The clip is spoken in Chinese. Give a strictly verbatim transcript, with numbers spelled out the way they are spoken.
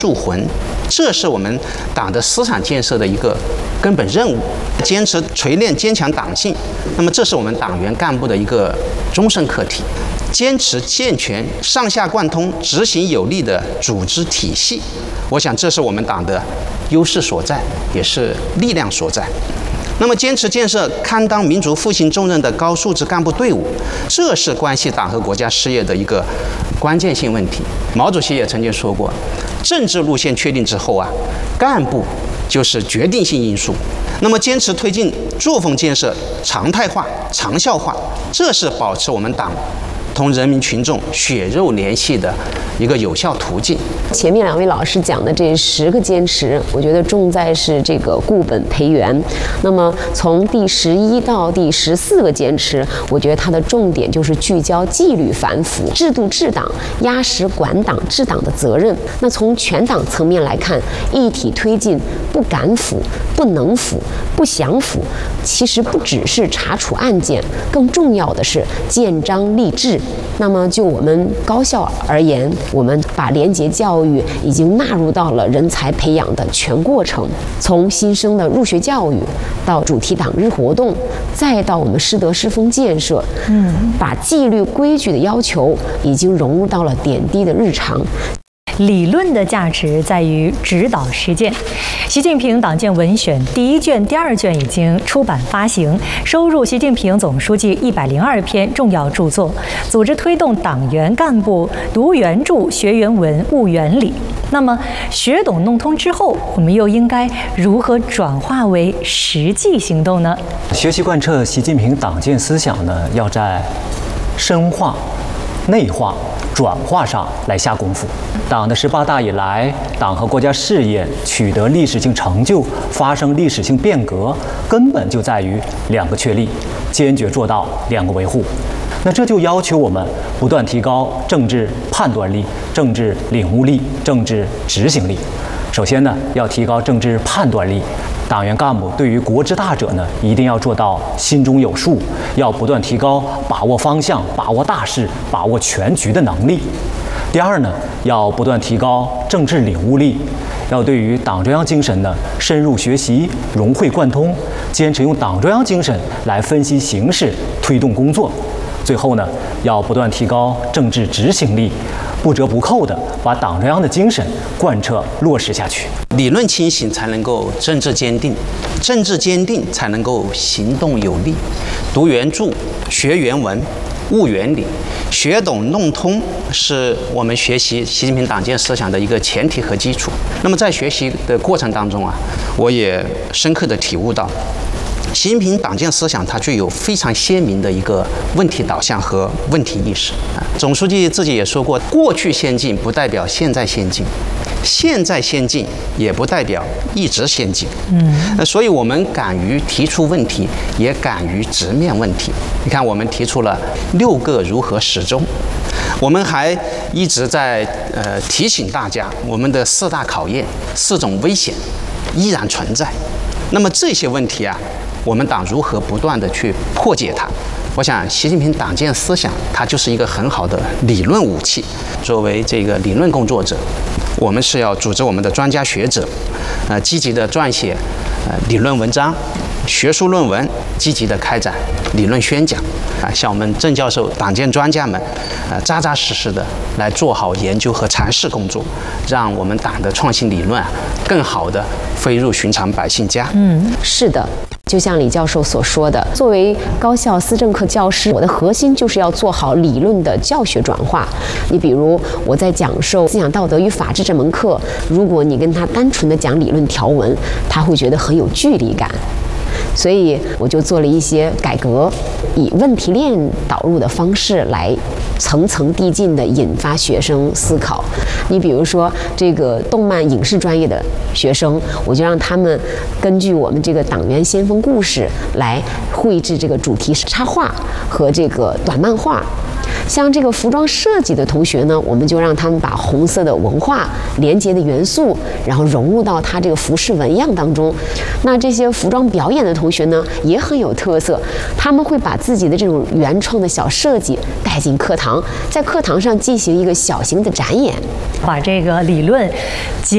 铸魂，这是我们党的思想建设的一个根本任务。坚持锤炼坚强党性，那么这是我们党员干部的一个终身课题。坚持健全上下贯通、执行有力的组织体系，我想这是我们党的优势所在，也是力量所在。那么，坚持建设堪当民族复兴重任的高素质干部队伍，这是关系党和国家事业的一个关键性问题。毛主席也曾经说过，政治路线确定之后啊，干部就是决定性因素。那么，坚持推进作风建设常态化、长效化，这是保持我们党同人民群众血肉联系的一个有效途径。 前面两位老师讲的这十个坚持，我觉得重在是这个固本培元。那么从第十一到第十四个坚持，我觉得它的重点就是聚焦纪律反腐、制度治党、压实管党治党的责任。那从全党层面来看，一体推进不敢腐、不能腐、不想腐，其实不只是查处案件，更重要的是建章立制。那么就我们高校而言，我们把廉洁教育已经纳入到了人才培养的全过程，从新生的入学教育到主题党日活动，再到我们师德师风建设，嗯，把纪律规矩的要求已经融入到了点滴的日常。 理论的价值在于指导实践。习近平党建文选第一卷、第二卷已经出版发行，收入习近平总书记一百零二篇重要著作，组织推动党员干部读原著、学原文、悟原理。那么，学懂弄通之后，我们又应该如何转化为实际行动呢？ 学习贯彻习近平党建思想呢，要在深化、内化、转化上来下功夫。党的十八大以来，党和国家事业取得历史性成就，发生历史性变革，根本就在于两个确立，坚决做到两个维护。那这就要求我们不断提高政治判断力、政治领悟力、政治执行力。首先呢，要提高政治判断力。党员干部对于国之大者呢，一定要做到心中有数，要不断提高把握方向、把握大势、把握全局的能力。第二呢，要不断提高政治领悟力，要对于党中央精神呢深入学习、融会贯通，坚持用党中央精神来分析形势、推动工作。最后呢，要不断提高政治执行力，不折不扣地把党中央的精神贯彻落实下去。 理论清醒才能够政治坚定，政治坚定才能够行动有力。读原著、学原文、悟原理，学懂弄通是我们学习习近平党建思想的一个前提和基础。那么在学习的过程当中啊，我也深刻地体悟到，习近平党建思想它具有非常鲜明的一个问题导向和问题意识啊。总书记自己也说过，过去先进不代表现在先进，现在先进也不代表一直先进。嗯，那所以我们敢于提出问题，也敢于直面问题。你看，我们提出了六个如何始终，我们还一直在呃提醒大家，我们的四大考验、四种危险依然存在。那么这些问题啊，我们党如何不断地去破解它？我想，习近平党建思想它就是一个很好的理论武器。作为这个理论工作者，我们是要组织我们的专家学者，呃，积极地撰写呃理论文章、学术论文，积极地开展理论宣讲。啊，像我们郑教授、党建专家们，呃，扎扎实实的来做好研究和阐释工作，让我们党的创新理论啊，更好地飞入寻常百姓家。 嗯，是的。就像李教授所说的，作为高校思政课教师，我的核心就是要做好理论的教学转化。你比如我在讲授思想道德与法治这门课，如果你跟他单纯的讲理论条文，他会觉得很有距离感。所以我就做了一些改革，以问题链导入的方式来层层递进地引发学生思考。你比如说这个动漫影视专业的学生，我就让他们根据我们这个党员先锋故事来绘制这个主题插画和这个短漫画。像这个服装设计的同学呢，我们就让他们把红色的文化、廉洁的元素，然后融入到他这个服饰纹样当中。那这些服装表演的同学呢，也很有特色，他们会把自己的这种原创的小设计带进课堂，在课堂上进行一个小型的展演， 把这个理论结